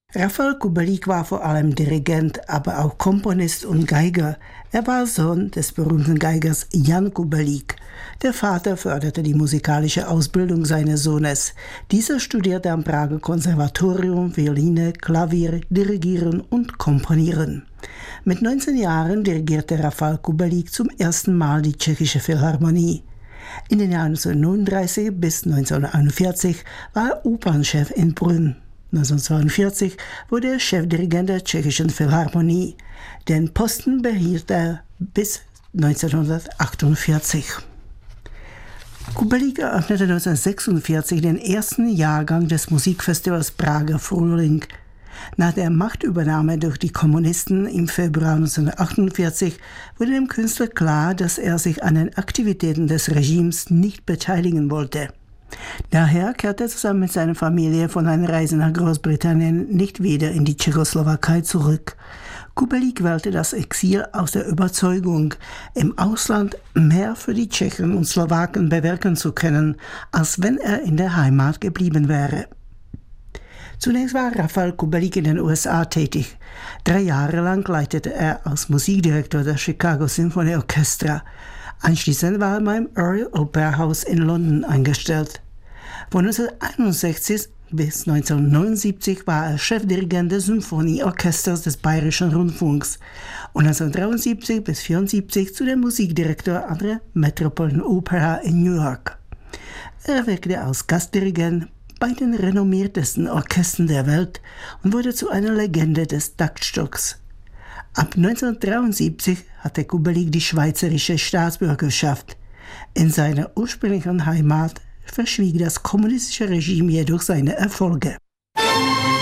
Rafal Kubelik war vor allem Dirigent, aber auch Komponist und Geiger. Er war Sohn des berühmten Geigers Jan Kubelik. Der Vater förderte die musikalische Ausbildung seines Sohnes. Dieser studierte am Prager Konservatorium Violine, Klavier, Dirigieren und Komponieren. Mit 19 Jahren dirigierte Rafal Kubelik zum ersten Mal die Tschechische Philharmonie. In den Jahren 1939 bis 1941 war er Opernchef in Brünn. 1942 wurde er Chefdirigent der Tschechischen Philharmonie. Den Posten behielt er bis 1948. Kubelik eröffnete 1946 den ersten Jahrgang des Musikfestivals Prager Frühling. Nach der Machtübernahme durch die Kommunisten im Februar 1948 wurde dem Künstler klar, dass er sich an den Aktivitäten des Regimes nicht beteiligen wollte. Daher kehrte er zusammen mit seiner Familie von einer Reise nach Großbritannien nicht wieder in die Tschechoslowakei zurück. Kubelik wählte das Exil aus der Überzeugung, im Ausland mehr für die Tschechen und Slowaken bewirken zu können, als wenn er in der Heimat geblieben wäre. Zunächst war Rafal Kubelik in den USA tätig. 3 Jahre lang leitete er als Musikdirektor der Chicago Symphony Orchestra. Anschließend war er beim Royal Opera House in London angestellt. Von 1961 bis 1979 war er Chefdirigent des Symphonieorchesters des Bayerischen Rundfunks und 1973 bis 1974 zu dem Musikdirektor an der Metropolitan Opera in New York. Er wirkte als Gastdirigent bei den renommiertesten Orchestern der Welt und wurde zu einer Legende des Taktstocks. Ab 1973 hatte Kubelik die schweizerische Staatsbürgerschaft. In seiner ursprünglichen Heimat verschwieg das kommunistische Regime jedoch seine Erfolge.